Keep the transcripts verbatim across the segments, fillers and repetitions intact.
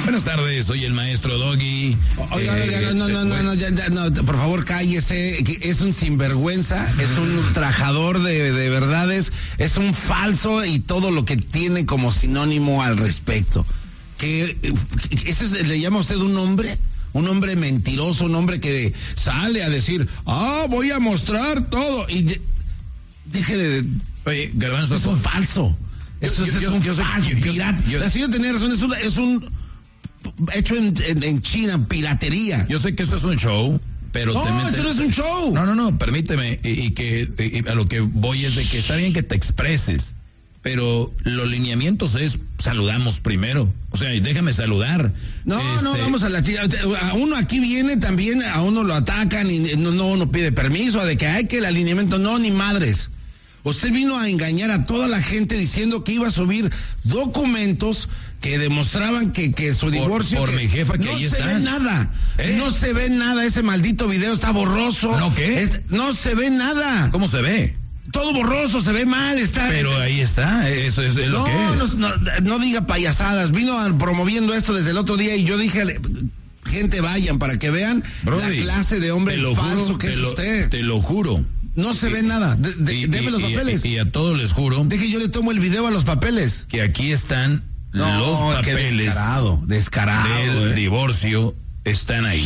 Buenas tardes, soy el maestro Doggy. Oiga, eh, oiga, no, no, no, no, ya, ya, no, por favor cállese, es un sinvergüenza, es un ultrajador de, de verdades, es un falso y todo lo que tiene como sinónimo al respecto. Que, ¿eso es, le llama a usted un hombre? Un hombre mentiroso, un hombre que sale a decir, ah, voy a mostrar todo. Y de, deje de... Oye, Garbanzo, es un falso. Eso yo, es, yo, es un yo, falso, yo, pirata. Yo, la señora tenía razón, es un, es un hecho en, en, en China, piratería. Yo sé que esto es un show, pero... No, te esto no es un show. No, no, no, permíteme, y, y que y a lo que voy es de que está bien que te expreses, pero los lineamientos es saludamos primero. O sea, déjame saludar. No, este... no, vamos a la chica. A uno aquí viene también, a uno lo atacan y no, no uno pide permiso, de que hay que el alineamiento, no, ni madres. Usted vino a engañar a toda la gente diciendo que iba a subir documentos que demostraban que, que su divorcio... Por, por que mi jefa que no ahí se están. ve nada. ¿Eh? No se ve nada, ese maldito video está borroso. ¿No qué? Es, no se ve nada. ¿Cómo se ve? Todo borroso, se ve mal, está... Pero ahí está, eso es, es lo no, que es. No, no, no diga payasadas, vino a, promoviendo esto desde el otro día y yo dije... Gente, vayan para que vean Brody, la clase de hombre falso juro, que es lo, usted. Te lo juro. No se ve nada. De, de, y, deme y, los papeles. Y, y a todos les juro. Deje, yo le tomo el video a los papeles. Que aquí están no, los papeles. Descarado, descarado. Del eh. divorcio están ahí.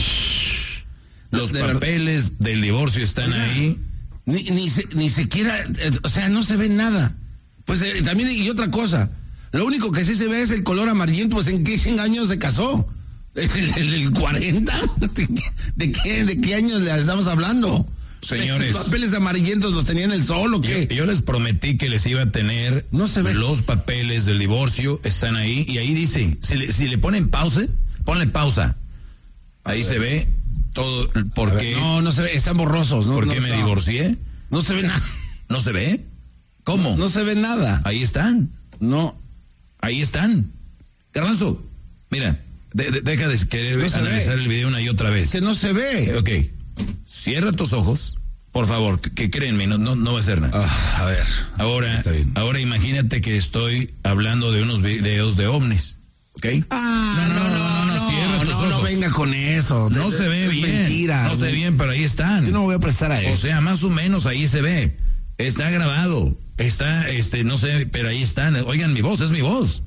Los de papeles del divorcio están Oiga, ahí. Ni, ni, ni siquiera, eh, o sea, no se ve nada. Pues eh, también, y otra cosa. Lo único que sí se ve es el color amarillento. Pues en qué cien años se casó. ¿El, el, el cuarenta? ¿De qué, ¿De qué años le estamos hablando? Señores, ¿los papeles amarillentos los tenía en el sol o qué? Yo, yo les prometí que les iba a tener no se ve. Los papeles del divorcio, están ahí, y ahí dice, si le, si le ponen pausa, ponle pausa. Ahí se ve todo, ¿por qué? No, no se ve, están borrosos. No, ¿Por no, qué me no. divorcié? No se ve nada. ¿No se ve? ¿Cómo? No, no se ve nada. Ahí están. No. Ahí están. Garbanzo, mira. De, de, deja de querer no analizar ve. el video una y otra vez. Que no se ve. Ok. Cierra tus ojos, por favor, que, que créenme, no, no, no va a ser nada. Uh, a ver. Ahora, ahora imagínate que estoy hablando de unos videos de ovnis. ¿Ok? Ah, no, no, no, no, no, no cierra tus no, ojos. No venga con eso. No de, se ve es bien. Mentira. No se ve bien, pero ahí están. Yo no me voy a prestar a eso. O sea, más o menos ahí se ve. Está grabado. Está, este, no sé, pero ahí están. Oigan, mi voz, es mi voz.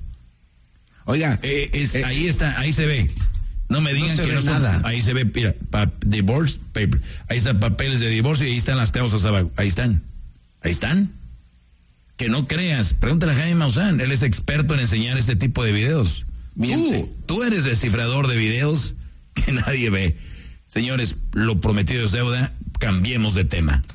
Oiga, eh, es, eh, ahí está, ahí se ve. No me digan no que no son, nada. Ahí se ve, mira, pa, divorce paper. Ahí están papeles de divorcio y ahí están las causas abajo. Ahí están. Ahí están. Que no creas. Pregúntale a Jaime Maussan. Él es experto en enseñar este tipo de videos. Tú, tú eres descifrador de videos que nadie ve. Señores, lo prometido es deuda. Cambiemos de tema.